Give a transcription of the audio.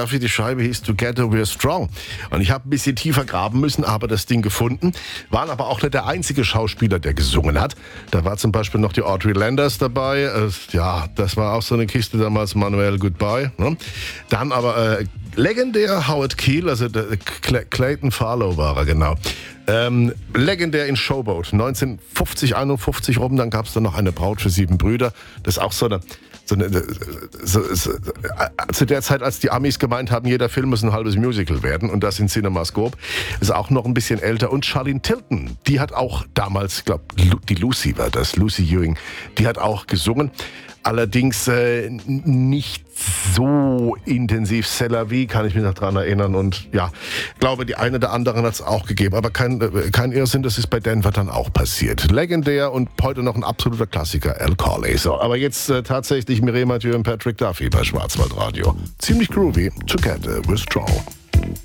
Duffy, die Scheibe hieß Together We're Strong. Und ich habe ein bisschen tiefer graben müssen, aber das Ding gefunden. Waren aber auch nicht der einzige Schauspieler, der gesungen hat. Da war zum Beispiel noch die Audrey Landers dabei. Ja, das war auch so eine Kiste damals, Manuel Goodbye. Ne? Dann aber legendär Howard Keel, also Clayton Farlow war er, genau. Legendär in Showboat, 1950, 51 rum, dann gab es dann noch eine Braut für 7 Brüder. Das ist auch zu der Zeit, als die Amis gemeint haben, jeder Film muss ein halbes Musical werden, und das in CinemaScope, ist auch noch ein bisschen älter. Und Charlene Tilton, die hat auch damals, ich glaube, die Lucy war das, Lucy Ewing, die hat auch gesungen. Allerdings nicht so intensiv. C'est la vie, kann ich mich noch dran erinnern. Und ja, glaube, die eine oder anderen hat es auch gegeben. Aber kein Irrsinn, das ist bei Denver dann auch passiert. Legendär und heute noch ein absoluter Klassiker, Al Corley. So, aber jetzt tatsächlich Mireille Mathieu und Patrick Duffy bei Schwarzwaldradio. Ziemlich groovy. Together we're strong.